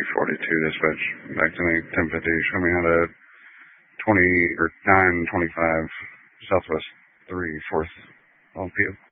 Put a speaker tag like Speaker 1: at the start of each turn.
Speaker 1: 42 dispatch. Back to me, 1050. Show me how to 925 Southwest 3 4th LPU.